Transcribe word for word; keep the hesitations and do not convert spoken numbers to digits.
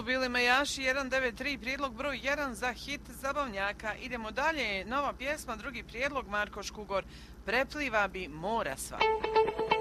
su bili Majaši jedan devet tri, prijedlog broj jedan za hit zabavnjaka. Idemo dalje, nova pjesma, drugi prijedlog, Marko Škugor, Prepliva bi mora sva.